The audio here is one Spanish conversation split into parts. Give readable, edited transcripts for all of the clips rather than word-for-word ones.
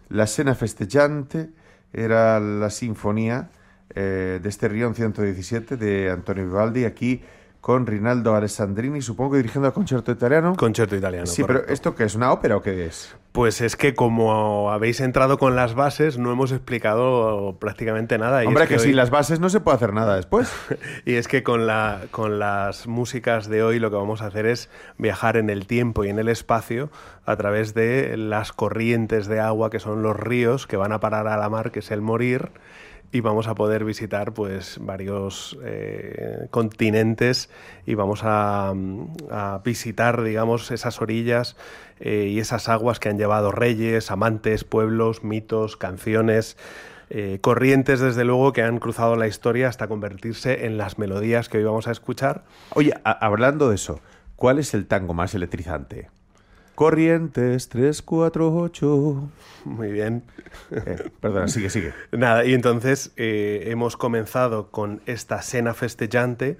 La Scena Festeggiante era la sinfonía de este río en 117 de Antonio Vivaldi, aquí con Rinaldo Alessandrini, supongo que dirigiendo el concierto italiano. Concierto italiano, Sí, correcto. pero ¿esto qué es? ¿Una ópera o qué es? Pues es que como habéis entrado con las bases, no hemos explicado prácticamente nada. Y Hombre, es que hoy... sin las bases no se puede hacer nada después. Y es que con las músicas de hoy lo que vamos a hacer es viajar en el tiempo y en el espacio a través de las corrientes de agua que son los ríos que van a parar a la mar, que es el morir, y vamos a poder visitar pues varios continentes y vamos a visitar, digamos, esas orillas y esas aguas que han llevado reyes, amantes, pueblos, mitos, canciones, corrientes, desde luego, que han cruzado la historia hasta convertirse en las melodías que hoy vamos a escuchar. Oye, hablando de eso, ¿cuál es el tango más electrizante? Corrientes 348. Muy bien. Perdona, sigue. Nada, y entonces hemos comenzado con esta Scena Festeggiante,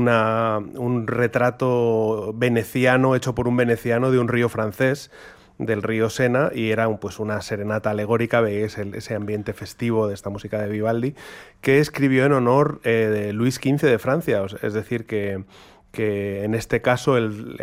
un retrato veneciano hecho por un veneciano de un río francés, del río Sena, y era pues una serenata alegórica, veis ese ambiente festivo de esta música de Vivaldi, que escribió en honor de Luis XV de Francia, es decir, que en este caso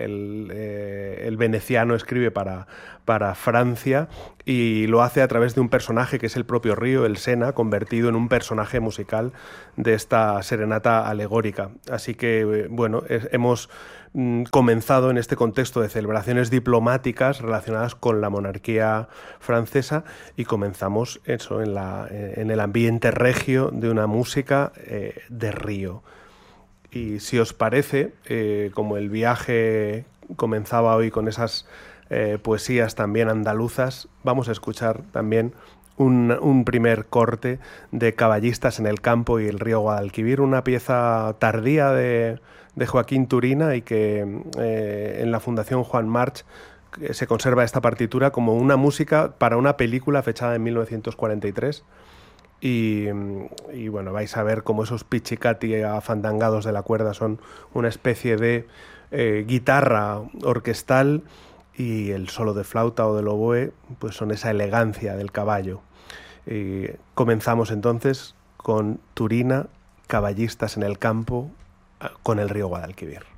el veneciano escribe para Francia y lo hace a través de un personaje que es el propio río, el Sena, convertido en un personaje musical de esta serenata alegórica. Así que, bueno, hemos comenzado en este contexto de celebraciones diplomáticas relacionadas con la monarquía francesa y comenzamos eso en el ambiente regio de una música de río. Y si os parece, como el viaje comenzaba hoy con esas poesías también andaluzas, vamos a escuchar también un primer corte de Caballistas en el campo y el río Guadalquivir, una pieza tardía de Joaquín Turina y que en la Fundación Juan March se conserva esta partitura como una música para una película fechada en 1943. Y bueno, vais a ver cómo esos pichicati afandangados de la cuerda son una especie de guitarra orquestal y el solo de flauta o del oboe pues son esa elegancia del caballo. Comenzamos entonces con Turina, Caballistas en el campo, con el río Guadalquivir.